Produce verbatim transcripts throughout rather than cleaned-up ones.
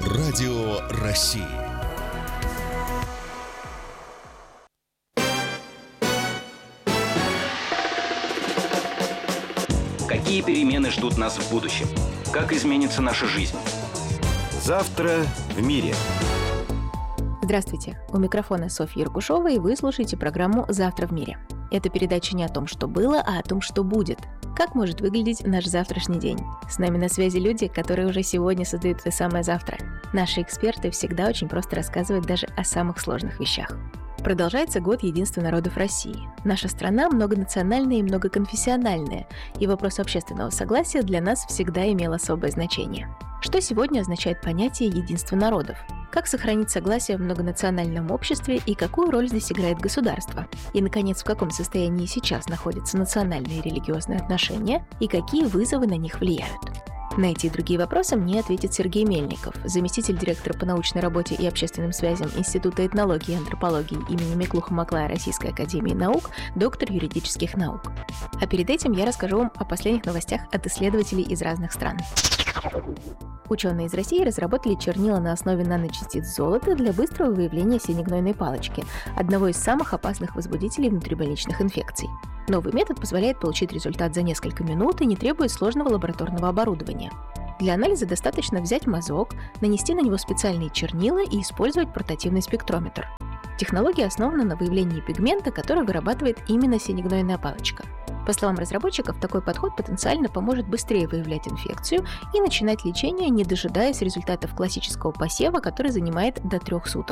Радио России. Какие перемены ждут нас в будущем? Как изменится наша жизнь? Завтра в мире. Здравствуйте, у микрофона Софья Яркушова, и вы слушаете программу «Завтра в мире». Это передача не о том, что было, а о том, что будет. Как может выглядеть наш завтрашний день? С нами на связи люди, которые уже сегодня создают это самое завтра. Наши эксперты всегда очень просто рассказывают даже о самых сложных вещах. Продолжается год единства народов России. Наша страна многонациональная и многоконфессиональная, и вопрос общественного согласия для нас всегда имел особое значение. Что сегодня означает понятие единства народов? Как сохранить согласие в многонациональном обществе и какую роль здесь играет государство? И, наконец, в каком состоянии сейчас находятся национальные и религиозные отношения и какие вызовы на них влияют? На эти и другие вопросы мне ответит Сергей Мельников, заместитель директора по научной работе и общественным связям Института этнологии и антропологии имени Миклуха-Маклая Российской академии наук, доктор юридических наук. А перед этим я расскажу вам о последних новостях от исследователей из разных стран. Ученые из России разработали чернила на основе наночастиц золота для быстрого выявления синегнойной палочки, одного из самых опасных возбудителей внутрибольничных инфекций. Новый метод позволяет получить результат за несколько минут и не требует сложного лабораторного оборудования. Для анализа достаточно взять мазок, нанести на него специальные чернила и использовать портативный спектрометр. Технология основана на выявлении пигмента, который вырабатывает именно синегнойная палочка. По словам разработчиков, такой подход потенциально поможет быстрее выявлять инфекцию и начинать лечение, не дожидаясь результатов классического посева, который занимает до трех суток.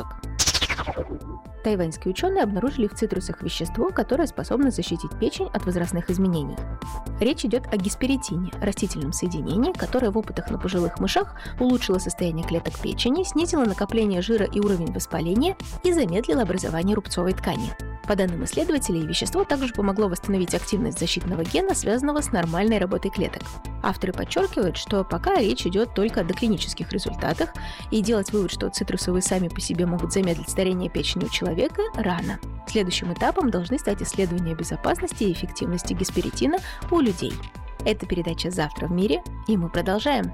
Тайваньские ученые обнаружили в цитрусах вещество, которое способно защитить печень от возрастных изменений. Речь идет о гесперетине, растительном соединении, которое в опытах на пожилых мышах улучшило состояние клеток печени, снизило накопление жира и уровень воспаления и замедлило образование рубцовой ткани. По данным исследователей, вещество также помогло восстановить активность защитного гена, связанного с нормальной работой клеток. Авторы подчеркивают, что пока речь идет только о доклинических результатах, и делать вывод, что цитрусовые сами по себе могут замедлить старение печени у человека, рано. Следующим этапом должны стать исследования безопасности и эффективности гесперетина у людей. Это передача «Завтра в мире», и мы продолжаем.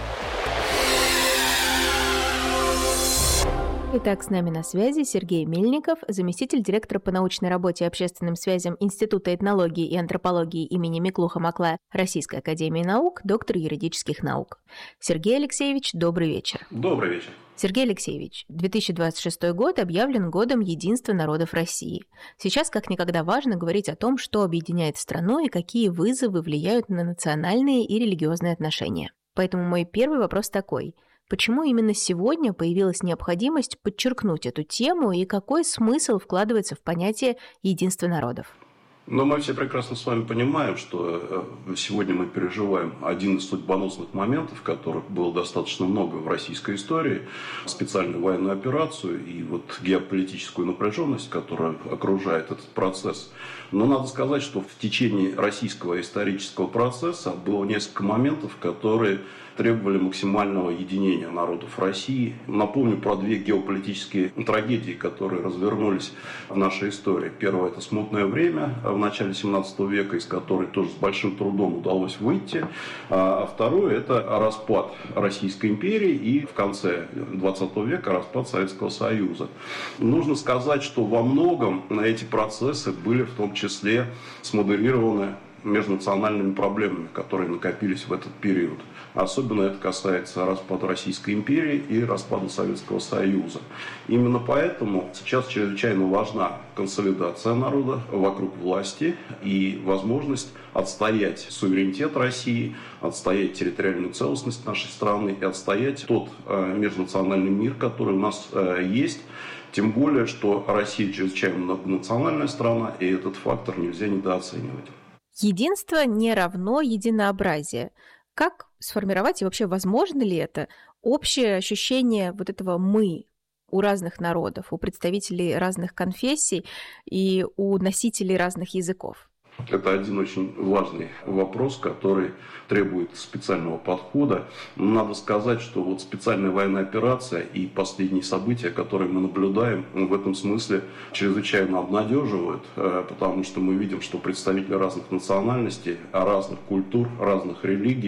Итак, с нами на связи Сергей Мельников, заместитель директора по научной работе и общественным связям Института этнологии и антропологии имени Миклуха-Маклая Российской академии наук, доктор юридических наук. Сергей Алексеевич, добрый вечер. Добрый вечер. Сергей Алексеевич, две тысячи двадцать шестой год объявлен годом единства народов России. Сейчас как никогда важно говорить о том, что объединяет страну и какие вызовы влияют на национальные и религиозные отношения. Поэтому мой первый вопрос такой. Почему именно сегодня появилась необходимость подчеркнуть эту тему и какой смысл вкладывается в понятие единства народов? Но мы все прекрасно с вами понимаем, что сегодня мы переживаем один из судьбоносных моментов, которых было достаточно много в российской истории, специальную военную операцию и вот геополитическую напряженность, которая окружает этот процесс. Но надо сказать, что в течение российского исторического процесса было несколько моментов, которые требовали максимального единения народов России. Напомню про две геополитические трагедии, которые развернулись в нашей истории. Первое – это смутное время в начале семнадцатого века, из которой тоже с большим трудом удалось выйти. А второе – это распад Российской империи и в конце двадцатого века распад Советского Союза. Нужно сказать, что во многом эти процессы были в том числе смоделированы межнациональными проблемами, которые накопились в этот период. Особенно это касается распада Российской империи и распада Советского Союза. Именно поэтому сейчас чрезвычайно важна консолидация народа вокруг власти и возможность отстоять суверенитет России, отстоять территориальную целостность нашей страны и отстоять тот межнациональный мир, который у нас есть. Тем более, что Россия чрезвычайно многонациональная страна, и этот фактор нельзя недооценивать. Единство не равно единообразие. Как сформировать и вообще возможно ли это общее ощущение вот этого «мы» у разных народов, у представителей разных конфессий и у носителей разных языков? Это один очень важный вопрос, который требует специального подхода. Надо сказать, что вот специальная военная операция и последние события, которые мы наблюдаем, в этом смысле чрезвычайно обнадеживают, потому что мы видим, что представители разных национальностей, разных культур, разных религий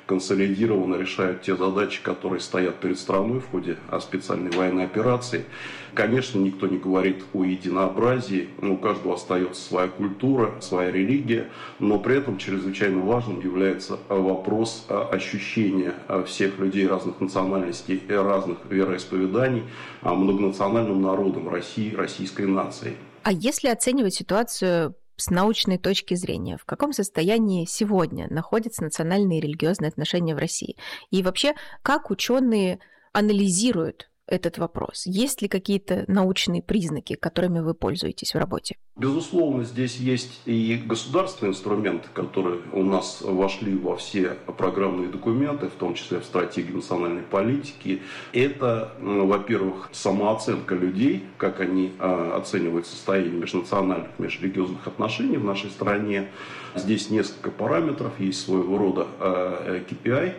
консолидированно решают те задачи, которые стоят перед страной в ходе специальной военной операции. Конечно, никто не говорит о единообразии, у каждого остается своя культура, своя религия, но при этом чрезвычайно важным является вопрос ощущения всех людей разных национальностей и разных вероисповеданий многонациональным народом России, российской нацией. А если оценивать ситуацию с научной точки зрения, в каком состоянии сегодня находятся национальные и религиозные отношения в России? И вообще, как ученые анализируют этот вопрос? Есть ли какие-то научные признаки, которыми вы пользуетесь в работе? Безусловно, здесь есть и государственные инструменты, которые у нас вошли во все программные документы, в том числе в стратегию национальной политики. Это, во-первых, самооценка людей, как они оценивают состояние межнациональных, межрелигиозных отношений в нашей стране. Здесь несколько параметров, есть своего рода кей пи ай.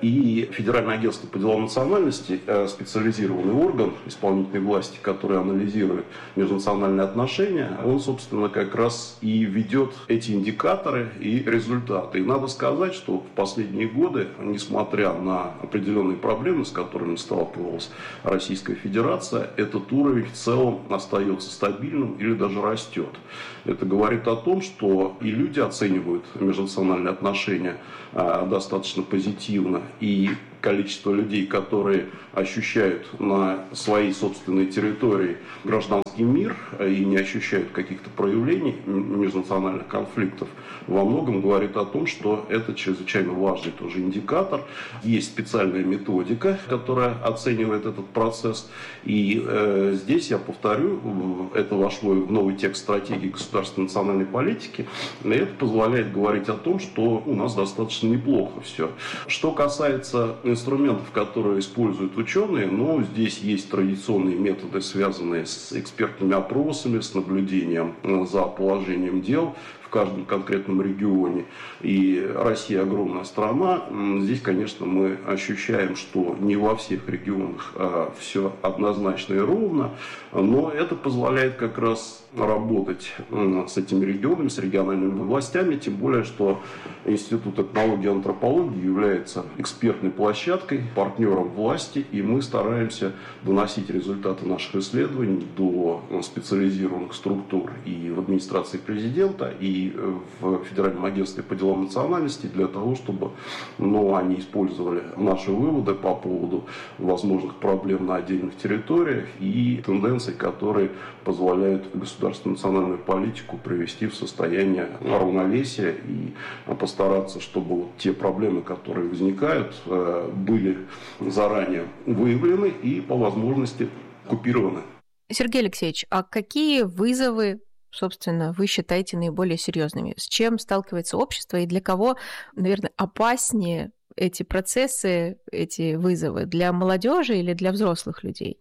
И Федеральное агентство по делам национальности, специализированный орган исполнительной власти, который анализирует межнациональные отношения, он, собственно, как раз и ведет эти индикаторы и результаты. И надо сказать, что в последние годы, несмотря на определенные проблемы, с которыми сталкивалась Российская Федерация, этот уровень в целом остается стабильным или даже растет. Это говорит о том, что и люди оценивают межнациональные отношения достаточно позитивно, и количество людей, которые ощущают на своей собственной территории гражданский мир и не ощущают каких-то проявлений межнациональных конфликтов, во многом говорит о том, что это чрезвычайно важный тоже индикатор. Есть специальная методика, которая оценивает этот процесс. И э, здесь, я повторю, это вошло в новый текст стратегии государственной национальной политики. И это позволяет говорить о том, что у нас достаточно неплохо все. Что касается инструментов, которые используют ученые, ну, здесь есть традиционные методы, связанные с экспертными опросами, с наблюдением за положением дел в каждом конкретном регионе. И Россия огромная страна. Здесь, конечно, мы ощущаем, что не во всех регионах все однозначно и ровно, но это позволяет как раз работать с этими регионами, с региональными властями, тем более, что Институт этнологии и антропологии является экспертной площадкой, партнером власти, и мы стараемся доносить результаты наших исследований до специализированных структур и в администрации президента, и в Федеральном агентстве по делам национальности, для того, чтобы ну, они использовали наши выводы по поводу возможных проблем на отдельных территориях и тенденций, которые позволяют государственную национальную политику привести в состояние равновесия и постараться, чтобы вот те проблемы, которые возникают, были заранее выявлены и по возможности купированы. Сергей Алексеевич, а какие вызовы, собственно, вы считаете наиболее серьезными? С чем сталкивается общество и для кого, наверное, опаснее эти процессы, эти вызовы? Для молодежи или для взрослых людей?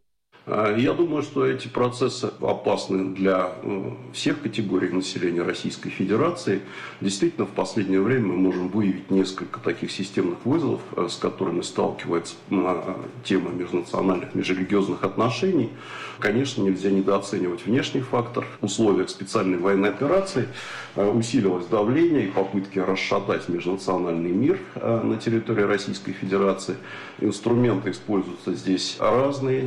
Я думаю, что эти процессы опасны для всех категорий населения Российской Федерации. Действительно, в последнее время мы можем выявить несколько таких системных вызовов, с которыми сталкивается тема межнациональных, межрелигиозных отношений. Конечно, нельзя недооценивать внешний фактор. В условиях специальной военной операции усилилось давление и попытки расшатать межнациональный мир на территории Российской Федерации. Инструменты используются здесь разные.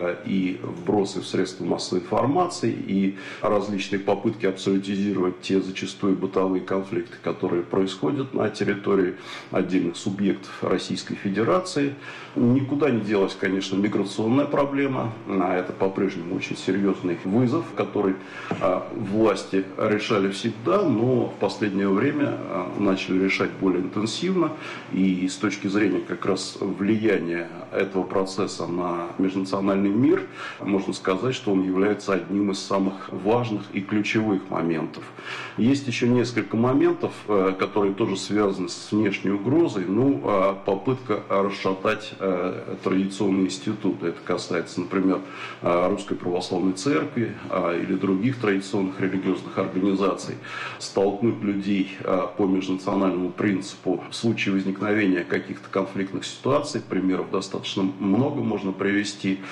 И вбросы в средства массовой информации, и различные попытки абсолютизировать те зачастую бытовые конфликты, которые происходят на территории отдельных субъектов Российской Федерации. Никуда не делась, конечно, миграционная проблема. Это по-прежнему очень серьезный вызов, который власти решали всегда, но в последнее время начали решать более интенсивно. И с точки зрения как раз влияния этого процесса на межнациональный мир, можно сказать, что он является одним из самых важных и ключевых моментов. Есть еще несколько моментов, которые тоже связаны с внешней угрозой. Ну, попытка расшатать традиционные институты. Это касается, например, Русской Православной Церкви или других традиционных религиозных организаций. Столкнуть людей по межнациональному принципу в случае возникновения каких-то конфликтных ситуаций. Примеров достаточно много можно привести.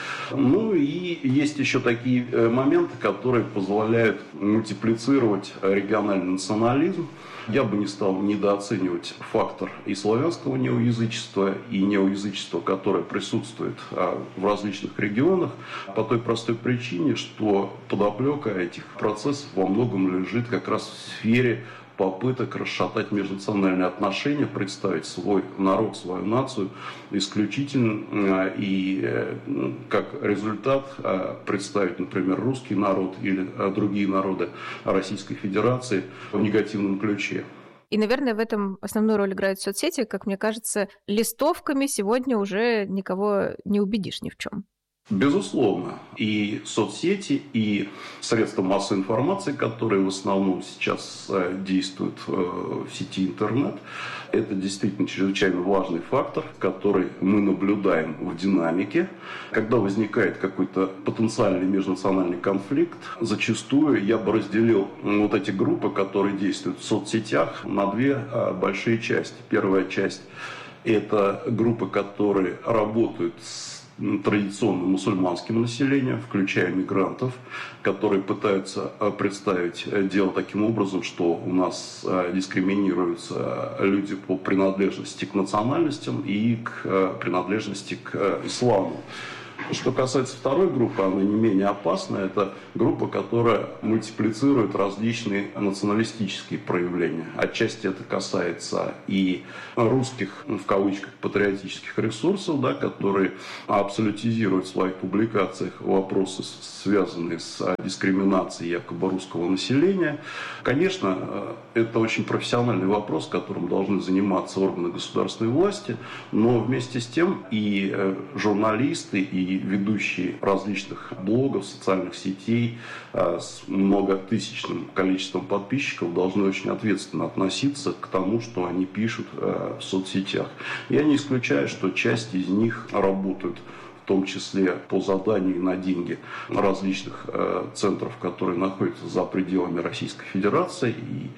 Ну и есть еще такие моменты, которые позволяют мультиплицировать региональный национализм. Я бы не стал недооценивать фактор и славянского неоязычества, и неоязычества, которое присутствует в различных регионах, по той простой причине, что подоплека этих процессов во многом лежит как раз в сфере попыток расшатать межнациональные отношения, представить свой народ, свою нацию исключительно и как результат представить, например, русский народ или другие народы Российской Федерации в негативном ключе. И, наверное, в этом основную роль играют соцсети. Как мне кажется, листовками сегодня уже никого не убедишь ни в чем. Безусловно. И соцсети, и средства массовой информации, которые в основном сейчас действуют в сети интернет, это действительно чрезвычайно важный фактор, который мы наблюдаем в динамике. Когда возникает какой-то потенциальный межнациональный конфликт, зачастую я бы разделил вот эти группы, которые действуют в соцсетях, на две большие части. Первая часть – это группы, которые работают с традиционным мусульманским населением, включая мигрантов, которые пытаются представить дело таким образом, что у нас дискриминируются люди по принадлежности к национальностям и к принадлежности к исламу. Что касается второй группы, она не менее опасна. Это группа, которая мультиплицирует различные националистические проявления. Отчасти это касается и русских, в кавычках, патриотических ресурсов, да, которые абсолютизируют в своих публикациях вопросы, связанные с дискриминацией якобы русского населения. Конечно, это очень профессиональный вопрос, которым должны заниматься органы государственной власти, но вместе с тем и журналисты, и ведущие различных блогов, социальных сетей с многотысячным количеством подписчиков должны очень ответственно относиться к тому, что они пишут в соцсетях. Я не исключаю, что часть из них работают в том числе по заданию и на деньги различных э, центров, которые находятся за пределами Российской Федерации и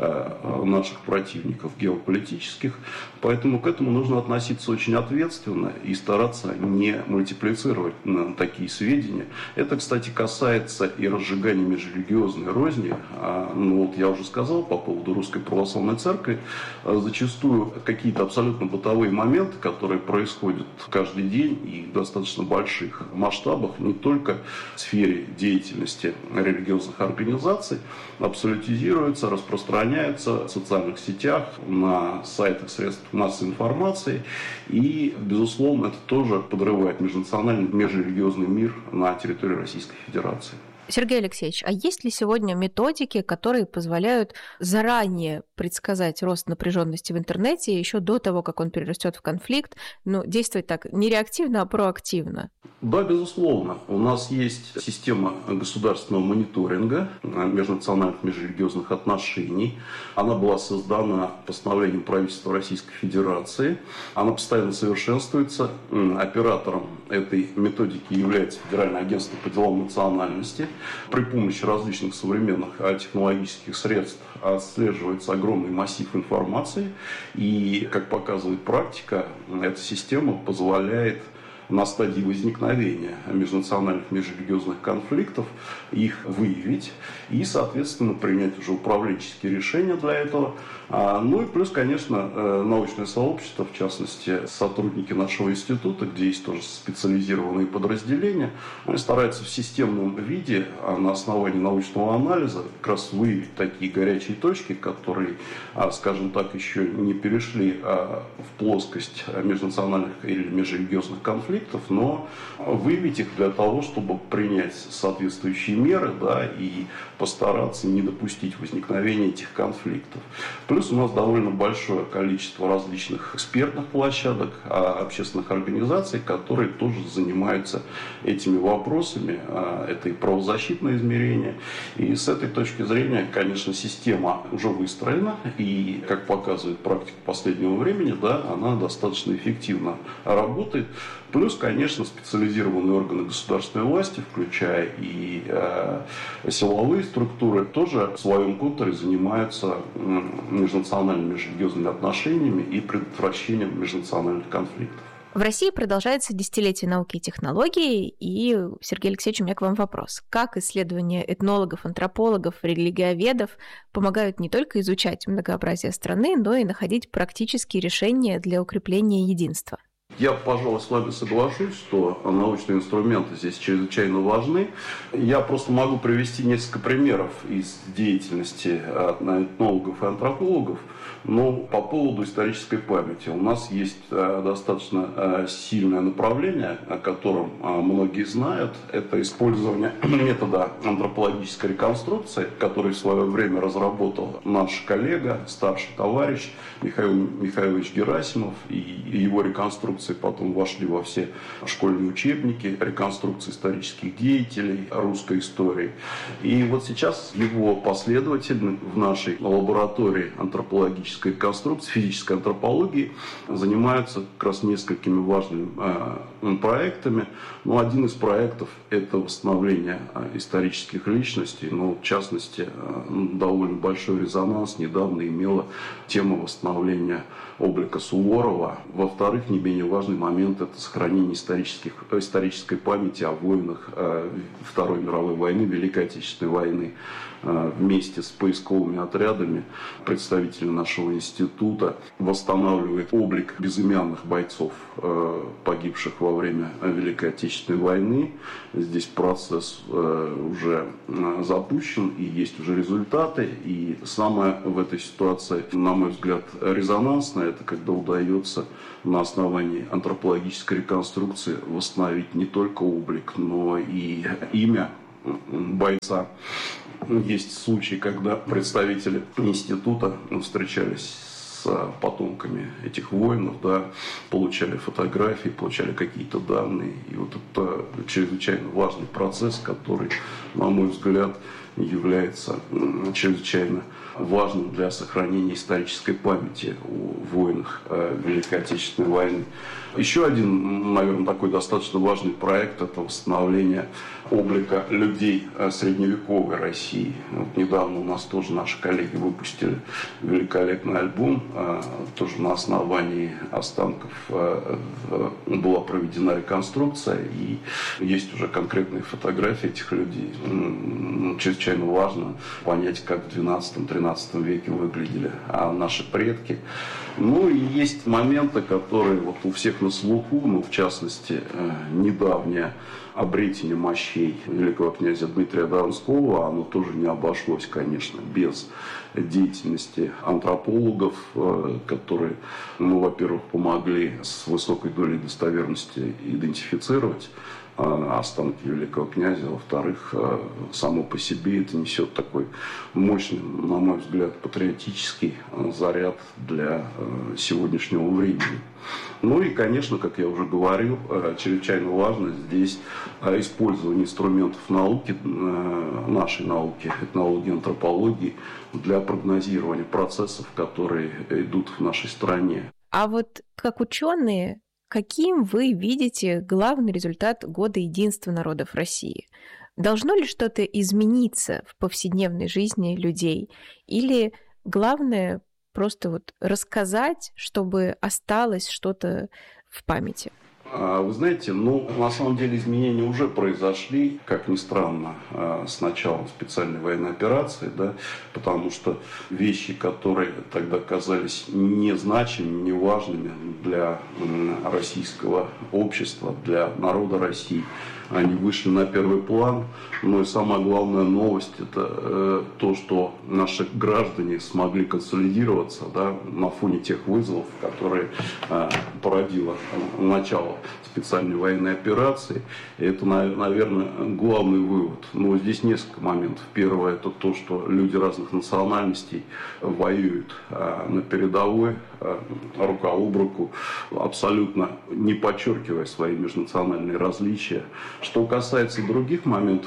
э, наших противников геополитических. Поэтому к этому нужно относиться очень ответственно и стараться не мультиплицировать на такие сведения. Это, кстати, касается и разжигания межрелигиозной розни. А, ну, вот я уже сказал по поводу Русской Православной Церкви. А, зачастую какие-то абсолютно бытовые моменты, которые происходят каждый день и достаточно достаточно больших масштабах, не только в сфере деятельности религиозных организаций, абсолютизируются, распространяются в социальных сетях, на сайтах средств массовой информации. И, безусловно, это тоже подрывает межнациональный, межрелигиозный мир на территории Российской Федерации. Сергей Алексеевич, а есть ли сегодня методики, которые позволяют заранее предсказать рост напряженности в интернете еще до того, как он перерастет в конфликт, ну, действовать так не реактивно, а проактивно? Да, безусловно. У нас есть система государственного мониторинга межнациональных, межрелигиозных отношений. Она была создана постановлением правительства Российской Федерации. Она постоянно совершенствуется. Оператором этой методики является Федеральное агентство по делам национальности. При помощи различных современных технологических средств отслеживается огромный массив информации. И, как показывает практика, эта система позволяет на стадии возникновения межнациональных, межрелигиозных конфликтов их выявить и, соответственно, принять уже управленческие решения для этого. Ну и плюс, конечно, научное сообщество, в частности, сотрудники нашего института, где есть тоже специализированные подразделения, они стараются в системном виде, на основании научного анализа, как раз выявить такие горячие точки, которые, скажем так, еще не перешли в плоскость межнациональных или межрелигиозных конфликтов, но выявить их для того, чтобы принять соответствующие меры, да, и постараться не допустить возникновения этих конфликтов. Плюс у нас довольно большое количество различных экспертных площадок, общественных организаций, которые тоже занимаются этими вопросами. Это и правозащитное измерение. И с этой точки зрения, конечно, система уже выстроена. И, как показывает практика последнего времени, да, она достаточно эффективно работает. Плюс, конечно, специализированные органы государственной власти, включая и э, силовые структуры, тоже в своем контуре занимаются межнациональными, межрелигиозными отношениями и предотвращением межнациональных конфликтов. В России продолжается десятилетие науки и технологий, и, Сергей Алексеевич, у меня к вам вопрос. Как исследования этнологов, антропологов, религиоведов помогают не только изучать многообразие страны, но и находить практические решения для укрепления единства? Я, пожалуй, с вами соглашусь, что научные инструменты здесь чрезвычайно важны. Я просто могу привести несколько примеров из деятельности этнологов и антропологов. Но по поводу исторической памяти. У нас есть достаточно сильное направление, о котором многие знают. Это использование метода антропологической реконструкции, который в свое время разработал наш коллега, старший товарищ Михаил Михайлович Герасимов. И его реконструкции потом вошли во все школьные учебники, реконструкции исторических деятелей русской истории. И вот сейчас его последователь в нашей лаборатории антропологической реконструкции, физической антропологии занимаются как раз несколькими важными э, проектами. Но один из проектов – это восстановление э, исторических личностей. Ну, в частности, э, довольно большой резонанс недавно имела тема восстановления облика Суворова. Во-вторых, не менее важный момент – это сохранение исторических, исторической памяти о войнах э, Второй мировой войны, Великой Отечественной войны. Вместе с поисковыми отрядами представители нашего института восстанавливают облик безымянных бойцов, погибших во время Великой Отечественной войны. Здесь процесс уже запущен и есть уже результаты. И самое в этой ситуации, на мой взгляд, резонансное, это когда удается на основании антропологической реконструкции восстановить не только облик, но и имя бойца. Есть случаи, когда представители института встречались с потомками этих воинов, да, получали фотографии, получали какие-то данные. И вот это чрезвычайно важный процесс, который, на мой взгляд, является чрезвычайно важным для сохранения исторической памяти о войнах Великой Отечественной войны. Еще один, наверное, такой достаточно важный проект – это восстановление облика людей средневековой России. Вот недавно у нас тоже наши коллеги выпустили великолепный альбом. Тоже на основании останков была проведена реконструкция. И есть уже конкретные фотографии этих людей. Чрезвычайно важно понять, как в двенадцатом-тринадцатом веке выглядели наши предки. Ну и есть моменты, которые вот у всех на слуху, ну в частности, недавнее обретение мощей великого князя Дмитрия Донского, оно тоже не обошлось, конечно, без деятельности антропологов, которые, ну, во-первых, помогли с высокой долей достоверности идентифицировать останки великого князя, во-вторых, само по себе это несет такой мощный, на мой взгляд, патриотический заряд для сегодняшнего времени. Ну и, конечно, как я уже говорил, чрезвычайно важно здесь использование инструментов науки, нашей науки, этнологии, антропологии, для прогнозирования процессов, которые идут в нашей стране. А вот как ученые, каким вы видите главный результат Года единства народов России? Должно ли что-то измениться в повседневной жизни людей? Или главное просто вот рассказать, чтобы осталось что-то в памяти? Вы знаете, ну, на самом деле изменения уже произошли, как ни странно, с началом специальной военной операции, да, потому что вещи, которые тогда казались незначимыми, неважными для российского общества, для народа России, они вышли на первый план. Но и самая главная новость – это э, то, что наши граждане смогли консолидироваться, да, на фоне тех вызовов, которые э, породило э, начало специальной военной операции. И это, наверное, главный вывод. Но здесь несколько моментов. Первое – это то, что люди разных национальностей воюют э, на передовой, э, рука об руку, абсолютно не подчеркивая свои межнациональные различия. Что касается других моментов,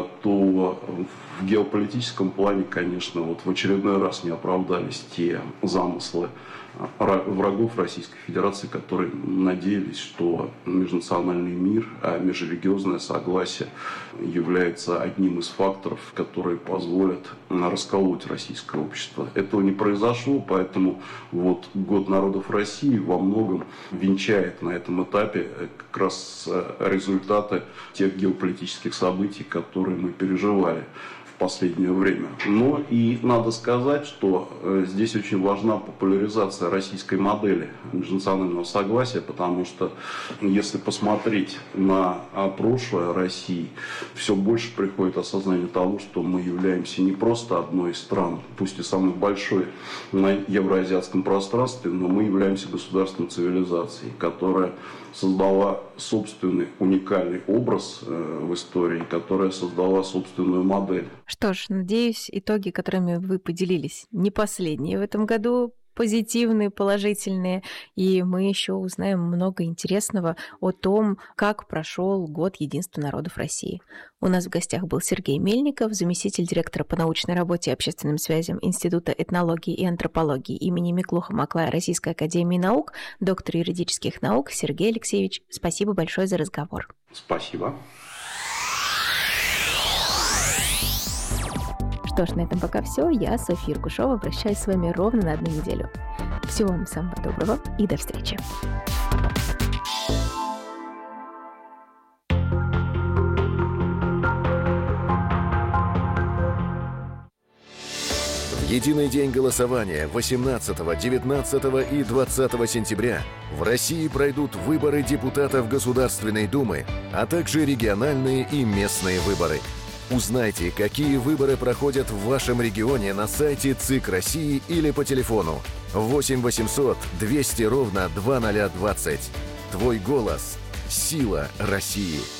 то в геополитическом плане, конечно, вот в очередной раз не оправдались те замыслы врагов Российской Федерации, которые надеялись, что что межнациональный мир, а межрелигиозное согласие является одним из факторов, которые позволят расколоть российское общество. Этого не произошло, поэтому вот Год народов России во многом венчает на этом этапе как раз результаты тех геополитических событий, которые мы переживали в последнее время. Но и надо сказать, что здесь очень важна популяризация российской модели межнационального согласия, потому что если посмотреть на прошлое России, все больше приходит осознание того, что мы являемся не просто одной из стран, пусть и самой большой на евроазиатском пространстве, но мы являемся государственной цивилизацией, которая создала собственный уникальный образ в истории, которая создала собственную модель. Что ж, надеюсь, итоги, которыми вы поделились, не последние в этом году, позитивные, положительные, и мы еще узнаем много интересного о том, как прошел год Единства народов России. У нас в гостях был Сергей Мельников, заместитель директора по научной работе и общественным связям Института этнологии и антропологии имени Миклуха-Маклая Российской академии наук, доктор юридических наук. Сергей Алексеевич, спасибо большое за разговор. Спасибо. Что ж, на этом пока все. Я, Софья Иргушова, прощаюсь с вами ровно на одну неделю. Всего вам самого доброго и до встречи. В единый день голосования восемнадцатого, девятнадцатого и двадцатого сентября в России пройдут выборы депутатов Государственной Думы, а также региональные и местные выборы. Узнайте, какие выборы проходят в вашем регионе на сайте ЦИК России или по телефону восемь восемьсот двести ровно двадцать ноль двадцать. Твой голос – сила России.